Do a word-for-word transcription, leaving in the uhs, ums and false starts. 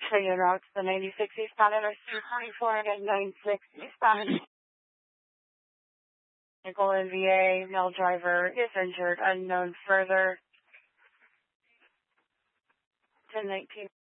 Train route to the ninety-six eastbound Interstate twenty-four and ninety-six eastbound. Nickel N V A, male driver is injured, unknown further. ten nineteen.